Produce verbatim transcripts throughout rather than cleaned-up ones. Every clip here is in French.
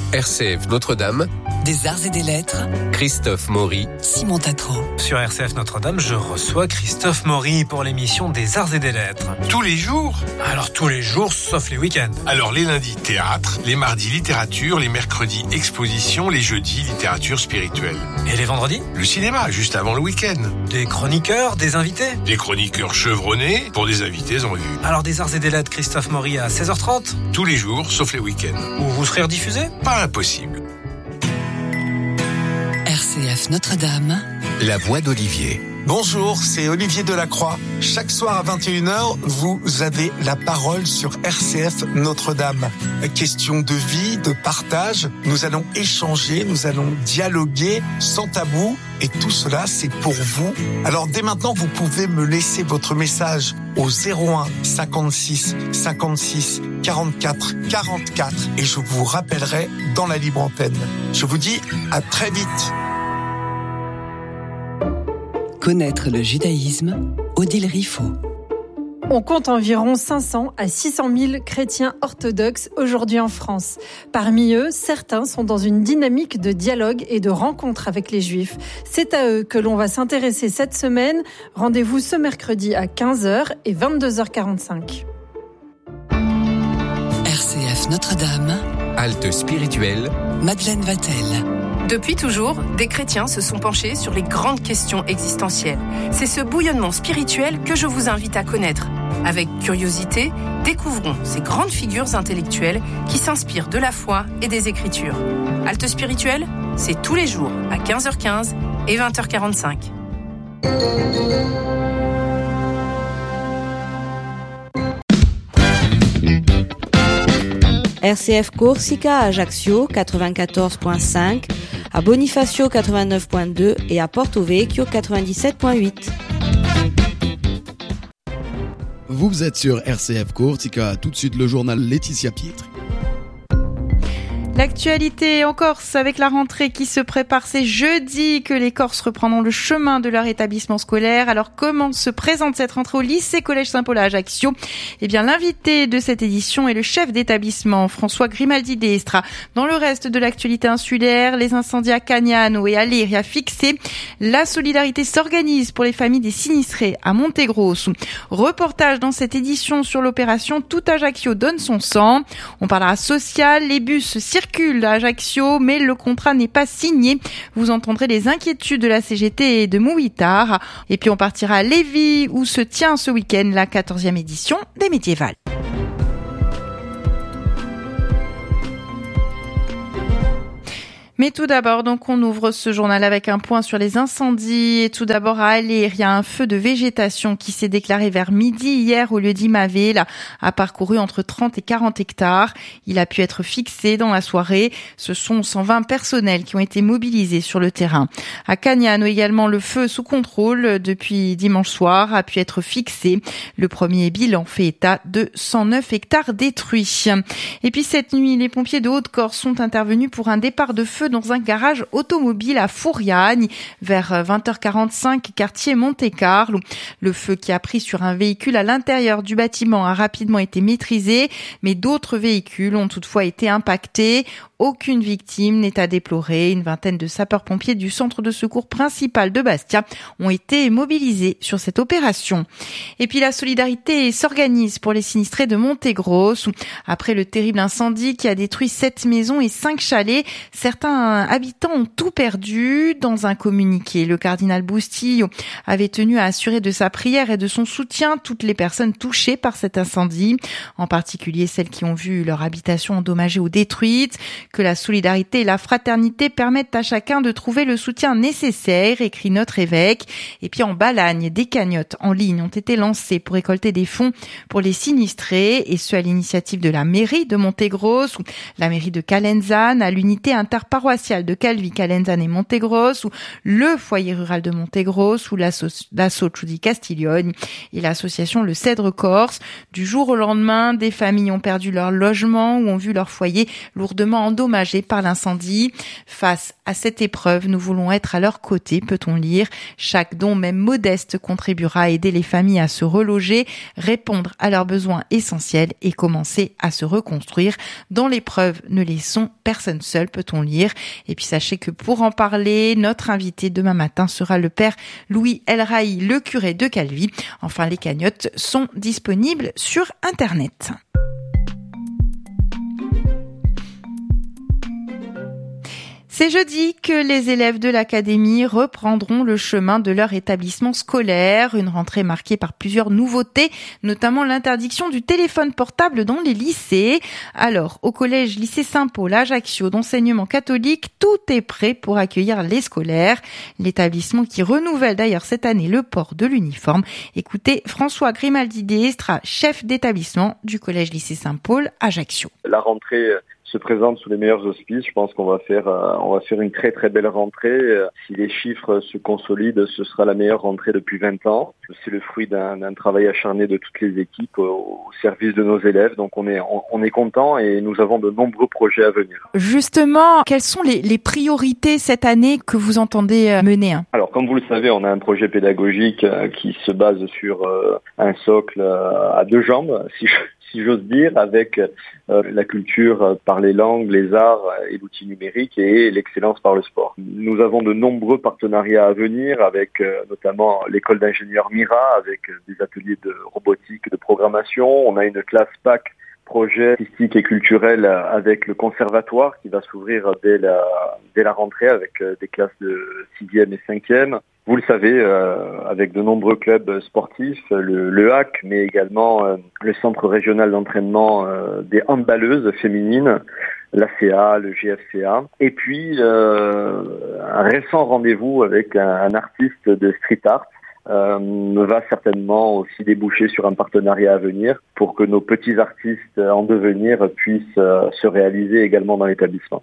R C F Notre-Dame, des arts et des lettres, Christophe Maury, Simon Tatro. Sur R C F Notre-Dame, je reçois Christophe Maury pour l'émission des arts et des lettres. Tous les jours ? Alors tous les jours, sauf les week-ends. Alors les lundis, théâtre, les mardis, littérature, les mercredis, exposition, les jeudis, littérature spirituelle. Et les vendredis ? Le cinéma, juste avant le week-end. Des chroniqueurs, des invités ? Des chroniqueurs chevronnés pour des invités en vue. Alors des arts et des lettres, Christophe Maury à seize heures trente ? Tous les jours, sauf les week-ends. Où vous serez rediffusé ? Pas impossible. R C F Notre-Dame, la voix d'Olivier. Bonjour, c'est Olivier Delacroix. Chaque soir à vingt et une heures, vous avez la parole sur R C F Notre-Dame. Question de vie, de partage, nous allons échanger, nous allons dialoguer sans tabou. Et tout cela, c'est pour vous. Alors dès maintenant, vous pouvez me laisser votre message au zéro un cinquante-six cinquante-six quarante-quatre quarante-quatre et je vous rappellerai dans la libre antenne. Je vous dis à très vite. Connaître le judaïsme, Odile Riffaut. On compte environ cinq cents à six cent mille chrétiens orthodoxes aujourd'hui en France. Parmi eux, certains sont dans une dynamique de dialogue et de rencontre avec les Juifs. C'est à eux que l'on va s'intéresser cette semaine. Rendez-vous ce mercredi à quinze heures et vingt-deux heures quarante-cinq. R C F Notre-Dame, Halte spirituelle, Madeleine Vatel. Depuis toujours, des chrétiens se sont penchés sur les grandes questions existentielles. C'est ce bouillonnement spirituel que je vous invite à connaître. Avec curiosité, découvrons ces grandes figures intellectuelles qui s'inspirent de la foi et des Écritures. Halte spirituelle, c'est tous les jours à quinze heures quinze et vingt heures quarante-cinq. R C F Corsica à Ajaccio quatre-vingt-quatorze virgule cinq, à Bonifacio quatre-vingt-neuf virgule deux et à Porto Vecchio quatre-vingt-dix-sept virgule huit. Vous êtes sur R C F Corsica, tout de suite le journal Laetitia Pietri. L'actualité en Corse avec la rentrée qui se prépare, c'est jeudi que les Corses reprendront le chemin de leur établissement scolaire. Alors comment se présente cette rentrée au lycée Collège Saint-Paul à Ajaccio ? Eh bien l'invité de cette édition est le chef d'établissement François Grimaldi d'Estra. Dans le reste de l'actualité insulaire, les incendies à Cagnano et à Liria fixés. La solidarité s'organise pour les familles des sinistrés à Montegrosso. Reportage dans cette édition sur l'opération Tout Ajaccio donne son sang. On parlera social, les bus circulent à Ajaccio, mais le contrat n'est pas signé. Vous entendrez les inquiétudes de la C G T et de Mouitar. Et puis on partira à Lévis où se tient ce week-end la quatorzième édition des Médiévales. Mais tout d'abord, donc, on ouvre ce journal avec un point sur les incendies. Et tout d'abord, à Alire, il y a un feu de végétation qui s'est déclaré vers midi hier au lieu d'Imaville, a parcouru entre trente et quarante hectares. Il a pu être fixé dans la soirée. Ce sont cent vingt personnels qui ont été mobilisés sur le terrain. À Cagnano également, le feu sous contrôle depuis dimanche soir a pu être fixé. Le premier bilan fait état de cent neuf hectares détruits. Et puis cette nuit, les pompiers de Haute-Corse sont intervenus pour un départ de feu dans un garage automobile à Fouriagne vers vingt heures quarante-cinq, quartier Monte-Carlo. Le feu qui a pris sur un véhicule à l'intérieur du bâtiment a rapidement été maîtrisé, mais d'autres véhicules ont toutefois été impactés. Aucune victime n'est à déplorer. Une vingtaine de sapeurs-pompiers du centre de secours principal de Bastia ont été mobilisés sur cette opération. Et puis la solidarité s'organise pour les sinistrés de Montegrosso. Après le terrible incendie qui a détruit sept maisons et cinq chalets, certains habitants ont tout perdu. Dans un communiqué, le cardinal Bustillo avait tenu à assurer de sa prière et de son soutien toutes les personnes touchées par cet incendie, en particulier celles qui ont vu leur habitation endommagée ou détruite. Que la solidarité et la fraternité permettent à chacun de trouver le soutien nécessaire, écrit notre évêque. Et puis en Balagne, des cagnottes en ligne ont été lancées pour récolter des fonds pour les sinistrés, et ce à l'initiative de la mairie de Montegrosso, la mairie de Calenzane, à l'unité interparoissiale paroissiale de Calvi, Calenzane et Montegros, ou le foyer rural de Montegros, ou l'asso, l'asso Ciudi Castiglione et l'association Le Cèdre Corse. Du jour au lendemain, des familles ont perdu leur logement ou ont vu leur foyer lourdement endommagé par l'incendie. Face à cette épreuve, nous voulons être à leur côté, peut-on lire. Chaque don, même modeste, contribuera à aider les familles à se reloger, répondre à leurs besoins essentiels et commencer à se reconstruire. Dans l'épreuve, ne laissons personne seul, peut-on lire. Et puis sachez que pour en parler, notre invité demain matin sera le père Louis Elrahi, le curé de Calvi. Enfin, les cagnottes sont disponibles sur Internet. C'est jeudi que les élèves de l'académie reprendront le chemin de leur établissement scolaire. Une rentrée marquée par plusieurs nouveautés, notamment l'interdiction du téléphone portable dans les lycées. Alors, au collège lycée Saint-Paul à Ajaccio d'enseignement catholique, tout est prêt pour accueillir les scolaires. L'établissement qui renouvelle d'ailleurs cette année le port de l'uniforme. Écoutez François Grimaldi Destra, chef d'établissement du collège lycée Saint-Paul à Ajaccio. La rentrée se présente sous les meilleurs auspices. Je pense qu'on va faire, euh, on va faire une très très belle rentrée. Euh, si les chiffres se consolident, ce sera la meilleure rentrée depuis vingt ans. C'est le fruit d'un, d'un travail acharné de toutes les équipes au, au service de nos élèves. Donc on est, on, on est content et nous avons de nombreux projets à venir. Justement, quelles sont les, les priorités cette année que vous entendez mener? Alors comme vous le savez, on a un projet pédagogique euh, qui se base sur euh, un socle euh, à deux jambes, si je si j'ose dire, avec euh, la culture euh, par les langues, les arts et l'outil numérique et l'excellence par le sport. Nous avons de nombreux partenariats à venir avec euh, notamment l'école d'ingénieurs Mira, avec euh, des ateliers de robotique, de programmation. On a une classe P A C, projet artistique et culturel, avec le conservatoire qui va s'ouvrir dès la, dès la rentrée avec euh, des classes de sixième et cinquième. Vous le savez, euh, avec de nombreux clubs sportifs, le, le H A C, mais également euh, le centre régional d'entraînement euh, des handballeuses féminines, l'A C A, le G F C A. Et puis, euh, un récent rendez-vous avec un, un artiste de street art euh, va certainement aussi déboucher sur un partenariat à venir pour que nos petits artistes en devenir puissent euh, se réaliser également dans l'établissement.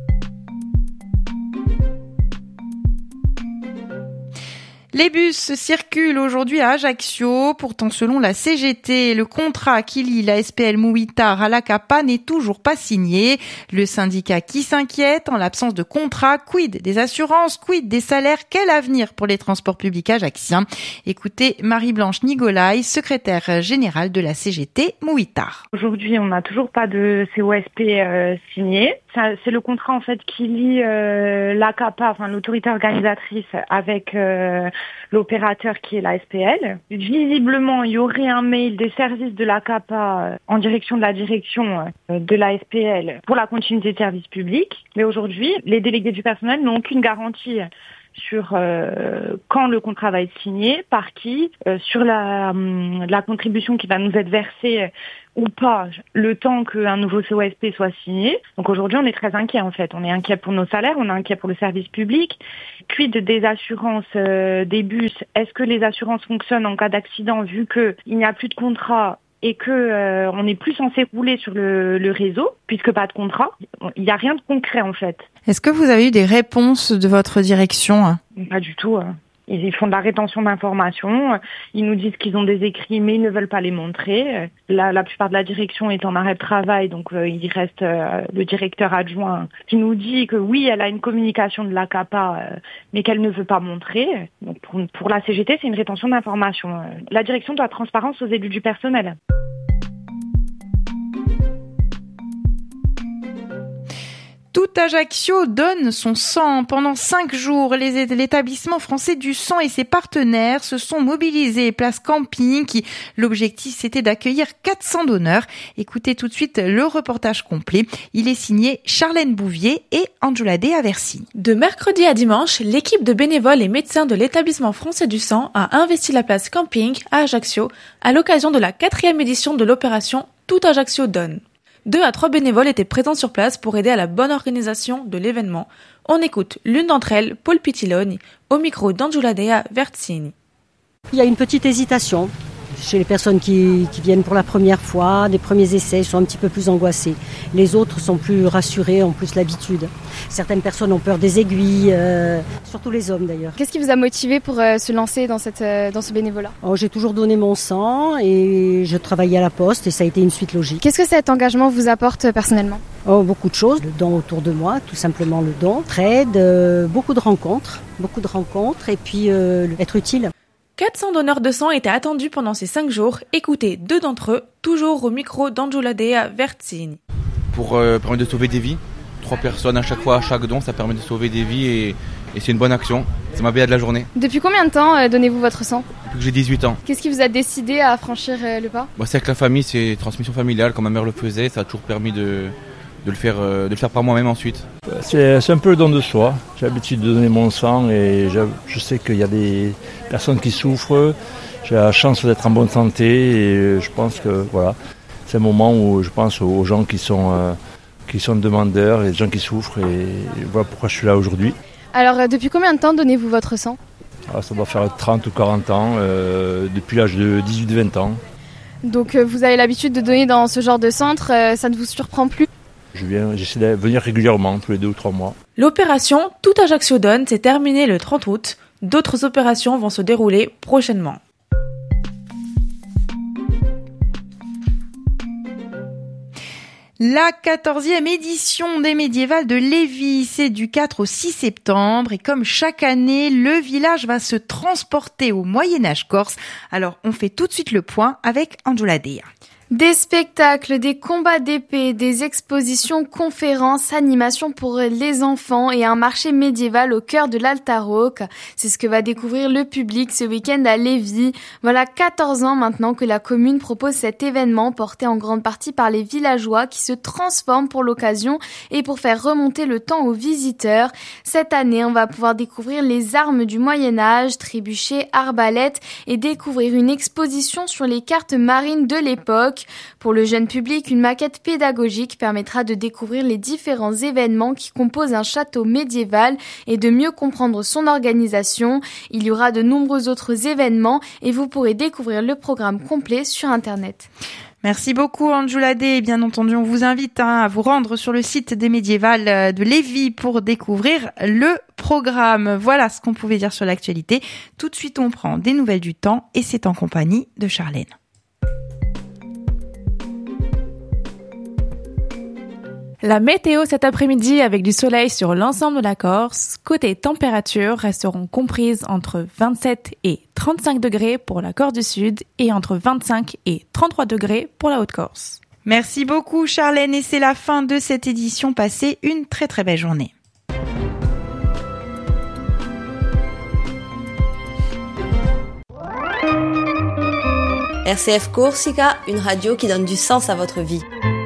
Les bus circulent aujourd'hui à Ajaccio. Pourtant, selon la C G T, le contrat qui lie la S P L Mouitar à l'A C A P A n'est toujours pas signé. Le syndicat qui s'inquiète en l'absence de contrat, quid des assurances, quid des salaires, quel avenir pour les transports publics ajaxiens? Écoutez Marie-Blanche Nigolaï, secrétaire générale de la C G T Mouitar. Aujourd'hui, on n'a toujours pas de C O S P euh, signé. Ça, c'est le contrat en fait qui lie euh, l'A C A P A, enfin l'autorité organisatrice, avec euh, l'opérateur qui est la S P L. Visiblement, il y aurait un mail des services de l'A C A P A euh, en direction de la direction euh, de la S P L pour la continuité de service public. Mais aujourd'hui, les délégués du personnel n'ont aucune garantie sur euh, quand le contrat va être signé, par qui, euh, sur la, hum, la contribution qui va nous être versée euh, ou pas, le temps qu'un nouveau C O S P soit signé. Donc aujourd'hui, on est très inquiet en fait. On est inquiet pour nos salaires, on est inquiet pour le service public. Quid des assurances euh, des bus? Est-ce que les assurances fonctionnent en cas d'accident vu qu'il n'y a plus de contrat et que euh, on n'est plus censé rouler sur le, le réseau, puisque pas de contrat? Il n'y a rien de concret en fait. Est-ce que vous avez eu des réponses de votre direction? Pas du tout. Ils font de la rétention d'informations. Ils nous disent qu'ils ont des écrits, mais ils ne veulent pas les montrer. La, la plupart de la direction est en arrêt de travail, donc euh, il reste euh, le directeur adjoint qui nous dit que oui, elle a une communication de l'A C A P A, euh, mais qu'elle ne veut pas montrer. Donc pour, pour la C G T, c'est une rétention d'informations. La direction doit transparence aux élus du personnel. Tout Ajaccio donne son sang. Pendant cinq jours, les, l'établissement français du sang et ses partenaires se sont mobilisés place Camping. Qui, l'objectif, c'était d'accueillir quatre cents donneurs. Écoutez tout de suite le reportage complet. Il est signé Charlène Bouvier et Angela De Aversi. De mercredi à dimanche, l'équipe de bénévoles et médecins de l'établissement français du sang a investi la place Camping à Ajaccio à l'occasion de la quatrième édition de l'opération Tout Ajaccio donne. Deux à trois bénévoles étaient présents sur place pour aider à la bonne organisation de l'événement. On écoute l'une d'entre elles, Paul Pitiloni, au micro d'Angela De Aversi. Il y a une petite hésitation Chez les personnes qui, qui viennent pour la première fois, les premiers essais sont un petit peu plus angoissés. Les autres sont plus rassurés, ont plus l'habitude. Certaines personnes ont peur des aiguilles, euh, surtout les hommes d'ailleurs. Qu'est-ce qui vous a motivé pour euh, se lancer dans, cette, euh, dans ce bénévolat ? Oh, j'ai toujours donné mon sang et je travaillais à la poste et ça a été une suite logique. Qu'est-ce que cet engagement vous apporte personnellement ? Oh, beaucoup de choses, le don autour de moi, tout simplement le don, trade, euh, beaucoup de rencontres, beaucoup de rencontres et puis euh, être utile. quatre cents donneurs de sang étaient attendus pendant ces cinq jours. Écoutez deux d'entre eux, toujours au micro d'Angiolada Vertini. Pour euh, permettre de sauver des vies, trois personnes à chaque fois, à chaque don, ça permet de sauver des vies et, et c'est une bonne action. C'est ma B A de la journée. Depuis combien de temps euh, donnez-vous votre sang ? Depuis que j'ai dix-huit ans. Qu'est-ce qui vous a décidé à franchir euh, le pas ? Bah, c'est avec la famille, c'est transmission familiale, quand ma mère le faisait, ça a toujours permis de, de, le, faire, euh, de le faire par moi-même ensuite. C'est, c'est un peu le don de soi. J'ai l'habitude de donner mon sang et je, je sais qu'il y a des personnes qui souffrent. J'ai la chance d'être en bonne santé et je pense que voilà, c'est un moment où je pense aux gens qui sont, euh, qui sont demandeurs et les gens qui souffrent et voilà pourquoi je suis là aujourd'hui. Alors euh, depuis combien de temps donnez-vous votre sang ? Alors, ça doit faire trente ou quarante ans, euh, depuis l'âge de dix-huit vingt ans. Donc euh, vous avez l'habitude de donner dans ce genre de centre, euh, ça ne vous surprend plus ? Je viens, j'essaie de venir régulièrement, tous les deux ou trois mois. L'opération Tout Ajaccio donne s'est terminée le trente août. D'autres opérations vont se dérouler prochainement. La quatorzième édition des médiévales de Lévis, c'est du quatre au six septembre et comme chaque année, le village va se transporter au Moyen-Âge corse. Alors, on fait tout de suite le point avec Angiolada. Des spectacles, des combats d'épée, des expositions, conférences, animations pour les enfants et un marché médiéval au cœur de l'Altaroc. C'est ce que va découvrir le public ce week-end à Lévis. Voilà quatorze ans maintenant que la commune propose cet événement porté en grande partie par les villageois qui se transforment pour l'occasion et pour faire remonter le temps aux visiteurs. Cette année, on va pouvoir découvrir les armes du Moyen-Âge, trébuchets, arbalètes et découvrir une exposition sur les cartes marines de l'époque. Pour le jeune public, une maquette pédagogique permettra de découvrir les différents événements qui composent un château médiéval et de mieux comprendre son organisation. Il y aura de nombreux autres événements et vous pourrez découvrir le programme complet sur Internet. Merci beaucoup Angiolada et bien entendu on vous invite hein, à vous rendre sur le site des médiévales de Lévis pour découvrir le programme. Voilà ce qu'on pouvait dire sur l'actualité. Tout de suite on prend des nouvelles du temps et c'est en compagnie de Charlène. La météo cet après-midi avec du soleil sur l'ensemble de la Corse. Côté température, resteront comprises entre vingt-sept et trente-cinq degrés pour la Corse du Sud et entre vingt-cinq et trente-trois degrés pour la Haute-Corse. Merci beaucoup Charlène et c'est la fin de cette édition. Passez une très très belle journée. R C F Corsica, une radio qui donne du sens à votre vie.